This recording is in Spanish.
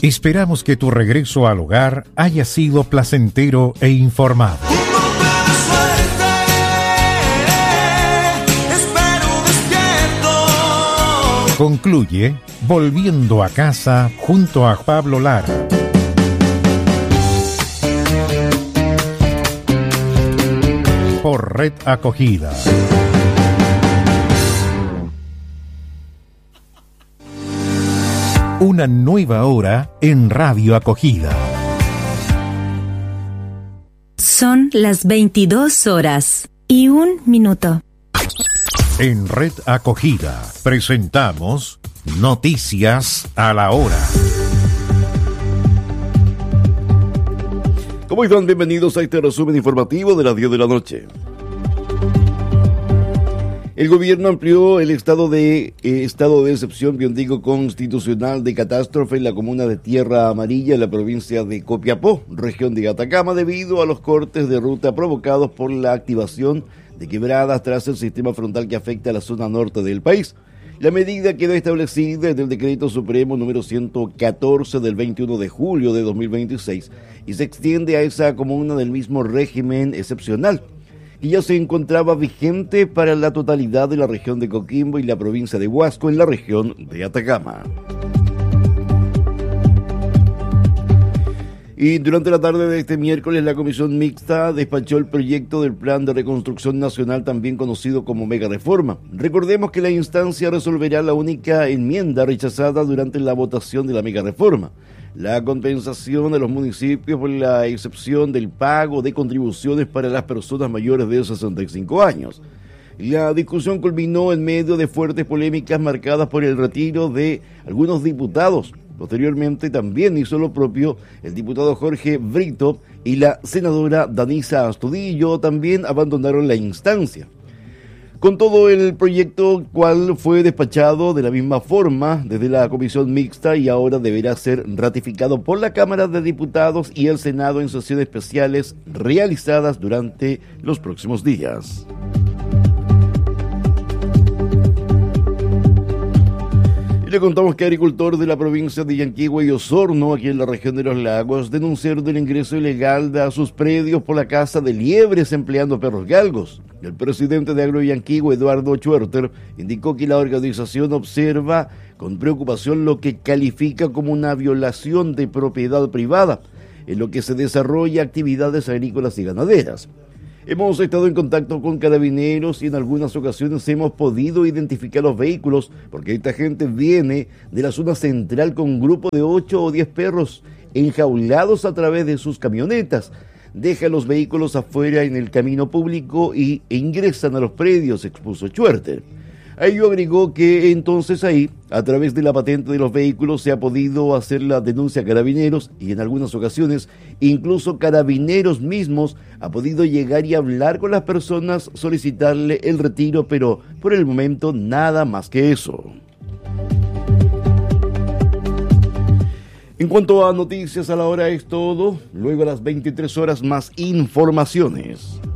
Esperamos que tu regreso al hogar haya sido placentero e informado. Concluye Volviendo a casa junto a Pablo Lara. Por Red Acogida. Una nueva hora en Radio Acogida. Son las 22:01. En Red Acogida presentamos Noticias a la Hora. ¿Cómo están? Bienvenidos a este resumen informativo de las 10 de la noche. El gobierno amplió el estado de excepción constitucional de catástrofe en la comuna de Tierra Amarilla, en la provincia de Copiapó, región de Atacama, debido a los cortes de ruta provocados por la activación de quebradas tras el sistema frontal que afecta a la zona norte del país. La medida quedó establecida en el Decreto Supremo número 114 del 21 de julio de 2026 y se extiende a esa comuna del mismo régimen excepcional, y ya se encontraba vigente para la totalidad de la región de Coquimbo y la provincia de Huasco en la región de Atacama. Y durante la tarde de este miércoles, la Comisión Mixta despachó el proyecto del Plan de Reconstrucción Nacional, también conocido como Mega Reforma. Recordemos que la instancia resolverá la única enmienda rechazada durante la votación de la Mega Reforma: la compensación a los municipios por la excepción del pago de contribuciones para las personas mayores de 65 años. La discusión culminó en medio de fuertes polémicas marcadas por el retiro de algunos diputados. Posteriormente también hizo lo propio el diputado Jorge Brito y la senadora Danisa Astudillo, también abandonaron la instancia. Con todo, el proyecto, cual fue despachado de la misma forma desde la Comisión Mixta y ahora deberá ser ratificado por la Cámara de Diputados y el Senado en sesiones especiales realizadas durante los próximos días. Y le contamos que agricultores de la provincia de Yanquihue y Osorno, aquí en la región de los lagos, denunciaron el ingreso ilegal a sus predios por la caza de liebres empleando perros galgos. El presidente de Agro Yanquihue, Eduardo Schwerter, indicó que la organización observa con preocupación lo que califica como una violación de propiedad privada, en lo que se desarrolla actividades agrícolas y ganaderas. Hemos estado en contacto con carabineros y en algunas ocasiones hemos podido identificar los vehículos, porque esta gente viene de la zona central con un grupo de 8 o 10 perros enjaulados a través de sus camionetas. Dejan los vehículos afuera en el camino público e ingresan a los predios, expuso Schwerter. A ello agregó que entonces ahí, a través de la patente de los vehículos, se ha podido hacer la denuncia a carabineros y en algunas ocasiones incluso carabineros mismos ha podido llegar y hablar con las personas, solicitarle el retiro, pero por el momento nada más que eso. En cuanto a noticias a la hora es todo, luego a las 23 horas más informaciones.